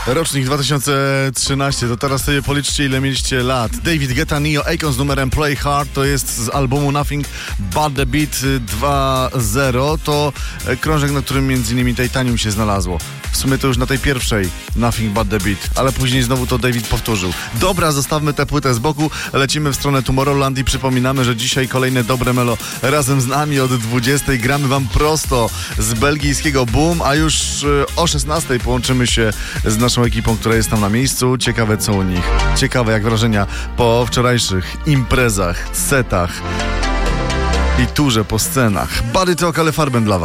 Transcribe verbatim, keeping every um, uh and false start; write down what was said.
Rocznik dwa tysiące trzynasty, to teraz sobie policzcie, ile mieliście lat. David Guetta, Neo, Akon z numerem Play Hard, to jest z albumu Nothing But The Beat dwa zero. To krążek, na którym między innymi Titanium się znalazło. W sumie to już na tej pierwszej Nothing But The Beat, ale później znowu to David powtórzył. Dobra, zostawmy tę płytę z boku, lecimy w stronę Tomorrowland i przypominamy, że dzisiaj kolejne dobre melo razem z nami od dwudziestej. Gramy wam prosto z belgijskiego Boom, a już o szesnastej połączymy się z naszą ekipą, która jest tam na miejscu. Ciekawe co u nich. Ciekawe jak wrażenia po wczorajszych imprezach, setach i turze po scenach. Body Talk, ale Farben dla was.